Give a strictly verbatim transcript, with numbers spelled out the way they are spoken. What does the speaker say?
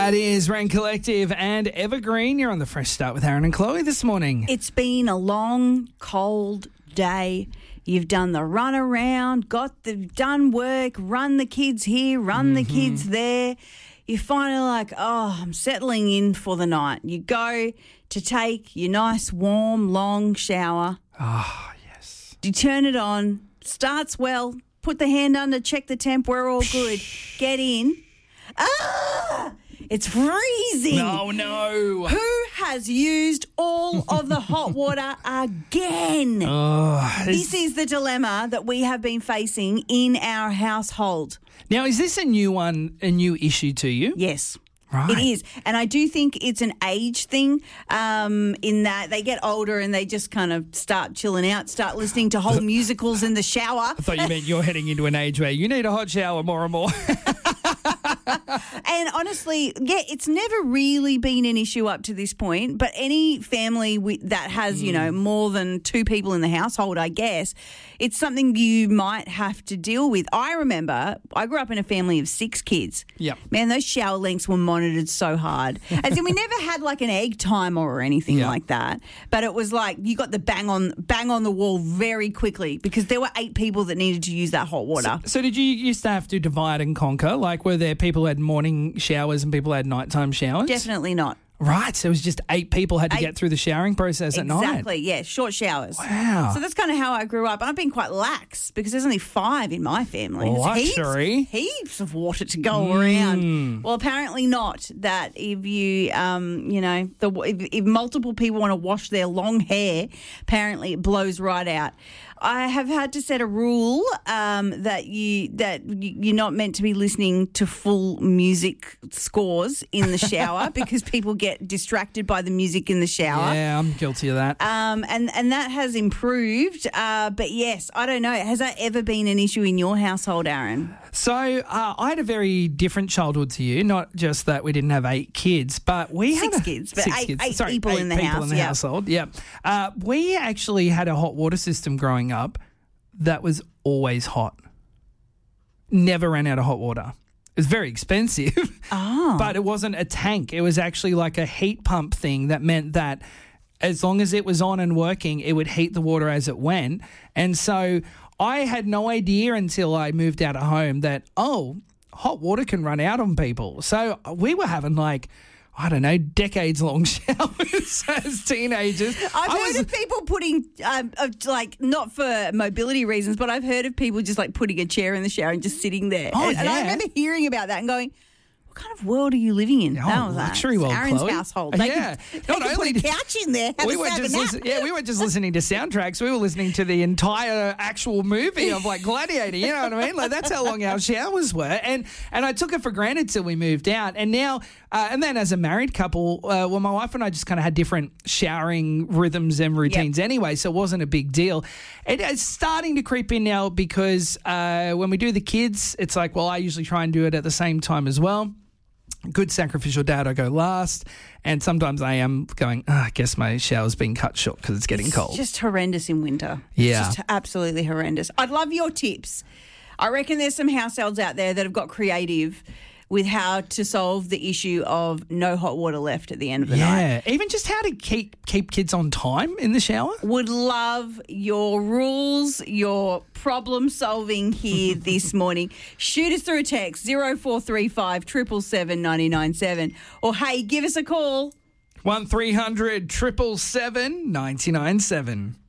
That is Rain Collective and Evergreen. You're on the Fresh Start with Aaron and Chloe this morning. It's been a long, cold day. You've done the run around, got the done work, run the kids here, run mm-hmm. the kids there. You're finally like, oh, I'm settling in for the night. You go to take your nice, warm, long shower. Ah, oh, yes. You turn it on, starts well, put the hand under, check the temp, we're all good. Get in. Ah! It's freezing. No, no. Who has used all of the hot water again? Oh, this is the dilemma that we have been facing in our household. Now, is this a new one, a new issue to you? Yes. Right. It is. And I do think it's an age thing um, in that they get older and they just kind of start chilling out, start listening to whole musicals in the shower. I thought you meant you're heading into an age where you need a hot shower more and more. And honestly, yeah, it's never really been an issue up to this point, but any family with, that has, mm. you know, more than two people in the household, I guess, it's something you might have to deal with. I remember I grew up in a family of six kids. Yeah. Man, those shower lengths were monitored so hard. As in, we never had like an egg timer or anything yeah. like that, but it was like you got the bang on bang on the wall very quickly because there were eight people that needed to use that hot water. So, so did you used to have to divide and conquer? Like, were there people who had morning showers and people had nighttime showers? Definitely not. Right, so it was just eight people had to eight. get through the showering process at night. Exactly, yeah, short showers. Wow. So that's kind of how I grew up. And I've been quite lax because there's only five in my family. Luxury. Heaps, heaps of water to go mm. around. Well, apparently not. That if you, um, you know, the if, if multiple people want to wash their long hair, apparently it blows right out. I have had to set a rule um, that you that you're not meant to be listening to full music scores in the shower because people get distracted by the music in the shower. Yeah, I'm guilty of that. Um, and and that has improved. Uh, but yes, I don't know. Has that ever been an issue in your household, Aaron? So uh, I had a very different childhood to you. Not just that we didn't have eight kids, but we six had a, kids, but six eight, kids. eight Sorry, people eight in the people house. in the yeah. household. Yeah, uh, we actually had a hot water system growing up that was always hot. Never ran out of hot water. It was very expensive, oh. but it wasn't a tank. It was actually like a heat pump thing that meant that as long as it was on and working, it would heat the water as it went. And so I had no idea until I moved out of home that, oh, hot water can run out on people. So we were having like, I don't know, decades-long showers as teenagers. I've I heard was, of people putting, um, of like, not for mobility reasons, but I've heard of people just like putting a chair in the shower and just sitting there. Oh, and, yeah. and I remember hearing about that and going, what kind of world are you living in? Oh, that was luxury that. world, Aaron's Chloe. household. They yeah. could, Not they could only put a did, couch in there. Have we a weren't just nap. listen, yeah, we weren't just listening to soundtracks. We were listening to the entire actual movie of like Gladiator. You know what I mean? Like that's how long our showers were, and and I took it for granted till we moved out, and now uh, and then as a married couple, uh, well, my wife and I just kind of had different showering rhythms and routines yep. anyway, so it wasn't a big deal. It is starting to creep in now because uh, when we do the kids, it's like, well, I usually try and do it at the same time as well. Good sacrificial dad, I go last. And sometimes I am going, oh, I guess my shower's been cut short because it's getting it's cold. Just horrendous in winter. Yeah. It's just absolutely horrendous. I'd love your tips. I reckon there's some households out there that have got creative with how to solve the issue of no hot water left at the end of the yeah. night. Yeah, even just how to keep keep kids on time in the shower. Would love your rules, your problem solving here this morning. Shoot us through a text, zero four three five, seven seven seven, nine nine seven. Or, hey, give us a call. one three hundred, seven seven seven, nine nine seven.